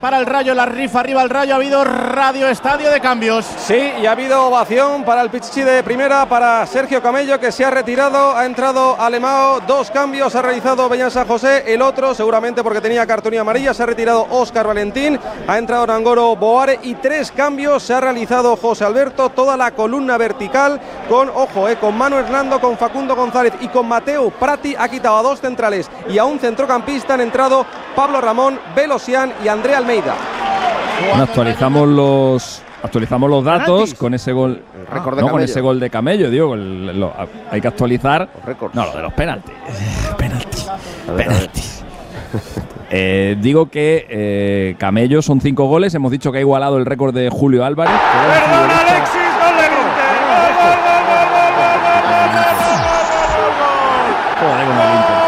Para el Rayo, la rifa arriba el Rayo, ha habido radio estadio de cambios. Sí, y ha habido ovación para el Pichichi de primera, para Sergio Camello, que se ha retirado, ha entrado Alemao, 2 cambios, ha realizado Beñán San José, el otro seguramente porque tenía cartulina amarilla, se ha retirado Óscar Valentín, ha entrado Nangoro Boare y 3 cambios, se ha realizado José Alberto, toda la columna vertical con, ojo, con Manu Hernando, con Facundo González y con Mateu Prati, ha quitado a 2 centrales y a un centrocampista, han entrado Pablo Ramón, Belosian y André Almeida. Bueno, actualizamos los datos con ese gol, con ese gol de Camello, digo, hay que actualizar. No, lo de los penaltis. Penaltis. Digo que Camello son 5 goles, hemos dicho que ha igualado el récord de Julio Álvarez. ¡Perdón, Alexis! ¡Gol del Inter! Joder, con el Inter.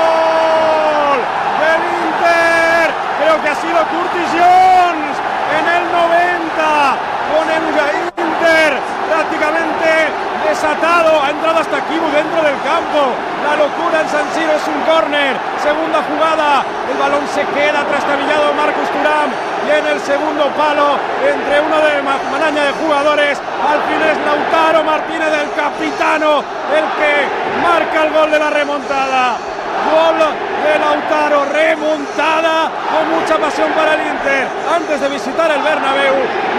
Que ha sido Curtis Jones en el 90 con el Inter prácticamente desatado, ha entrado hasta Kibu dentro del campo, la locura en San Siro, es un córner, segunda jugada, el balón se queda trastabillado Marcus Thuram y en el segundo palo entre uno de maraña de jugadores, al fin es Lautaro Martínez, el capitano, el que marca el gol de la remontada. Gol de Lautaro, remontada con mucha pasión para el Inter antes de visitar el Bernabéu.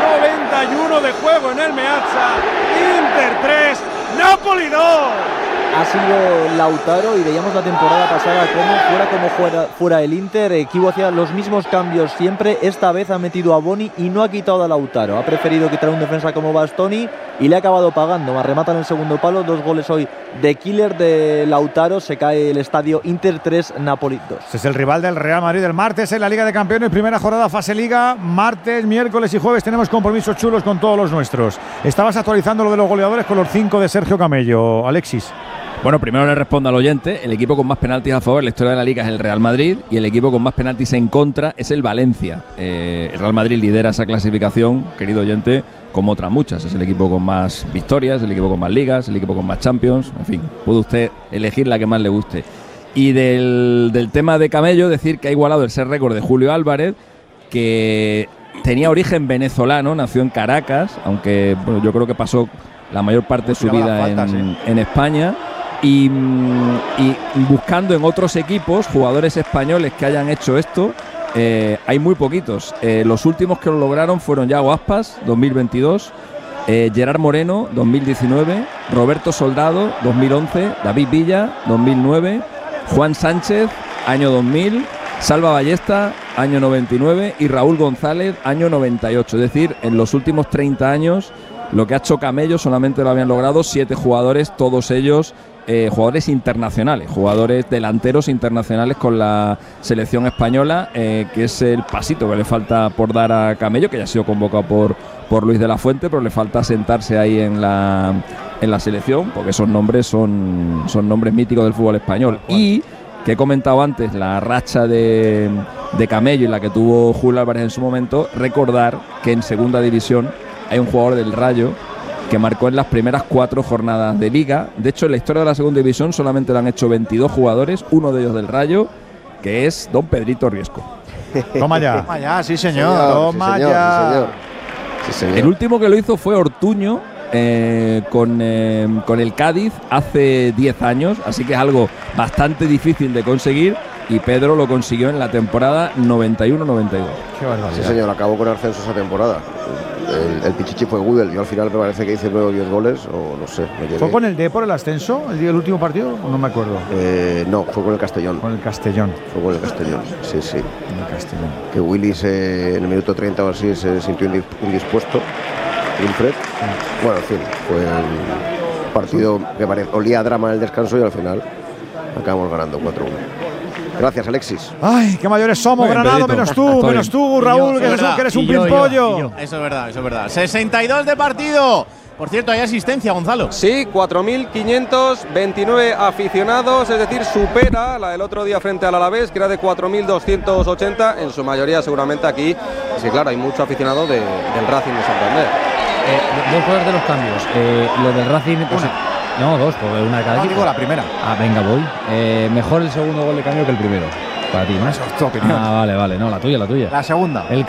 91 de juego en el Meazza. Inter 3, Napoli 2. Ha sido Lautaro y veíamos la temporada pasada como fuera el Inter. Kibu hacía los mismos cambios siempre. Esta vez ha metido a Boni y no ha quitado a Lautaro. Ha preferido quitar a un defensa como Bastoni y le ha acabado pagando. Remata en el segundo palo. 2 goles hoy de killer de Lautaro. Se cae el estadio. Inter 3, Napoli 2. Este es el rival del Real Madrid el martes en la Liga de Campeones. Primera jornada fase Liga. Martes, miércoles y jueves tenemos compromisos chulos con todos los nuestros. Estabas actualizando lo de los goleadores con los 5 de Sergio Camello, Alexis. Bueno, primero le respondo al oyente. El equipo con más penaltis a favor en la historia de la Liga es el Real Madrid y el equipo con más penaltis en contra es el Valencia. El Real Madrid lidera esa clasificación, querido oyente, como otras muchas. Es el equipo con más victorias, el equipo con más ligas, el equipo con más Champions. En fin, puede usted elegir la que más le guste. Y del tema de Camello, decir que ha igualado el récord de Julio Álvarez, que tenía origen venezolano, nació en Caracas, aunque bueno, yo creo que pasó la mayor parte de su vida en España. Y buscando en otros equipos jugadores españoles que hayan hecho esto, hay muy poquitos. Los últimos que lo lograron fueron Yago Aspas, 2022, Gerard Moreno, 2019, Roberto Soldado, 2011, David Villa, 2009, Juan Sánchez, año 2000, Salva Ballesta, año 99 y Raúl González, año 98. Es decir, en los últimos 30 años lo que ha hecho Camello solamente lo habían logrado 7 jugadores, todos ellos jugadores internacionales, jugadores delanteros internacionales con la selección española, que es el pasito que le falta por dar a Camello, que ya ha sido convocado por Luis de la Fuente, pero le falta sentarse ahí en la selección, porque esos nombres son nombres míticos del fútbol español. Y que he comentado antes, la racha de Camello y la que tuvo Julio Álvarez en su momento, recordar que en segunda división hay un jugador del Rayo que marcó en las primeras 4 jornadas de Liga. De hecho, en la historia de la segunda división solamente lo han hecho 22 jugadores, uno de ellos del Rayo, que es don Pedrito Riesco. Toma ya. Toma ya, sí señor. Toma ya. Sí, señor. El último que lo hizo fue Ortuño, con el Cádiz hace 10 años, así que es algo bastante difícil de conseguir. Y Pedro lo consiguió en la temporada 91-92. Qué barbaridad. Sí, señor, acabó con ascenso esa temporada. El Pichichi fue Gudel. Yo al final me parece que hice luego 10 goles, o no sé. ¿Fue con el Depor el ascenso, el último partido? No me acuerdo. No, fue con el Castellón. Con el Castellón. Fue con el Castellón, sí. Con el Castellón. Que Willis en el minuto 30 o así se sintió indispuesto. Wilfred. Bueno, en fin, fue un partido que olía a drama en el descanso y al final acabamos ganando 4-1. Gracias, Alexis. Ay, qué mayores somos, Bien, Granado, Pedrito. menos tú, Raúl, que eres un pimpollo. Eso es verdad. 62 de partido. Por cierto, hay asistencia, Gonzalo. Sí, 4.529 aficionados, es decir, supera la del otro día frente al Alavés, que era de 4.280, en su mayoría seguramente aquí. Sí, claro, hay mucho aficionado del Racing de Santander. 2 cosas de los cambios. Lo del Racing, pues, no, 2, porque una de cada equipo. Digo la primera. Ah, venga, voy. Mejor el segundo gol de cambio que el primero. Para ti, ¿no? Eso es tu opinión. Ah, vale. No, la tuya. La segunda. El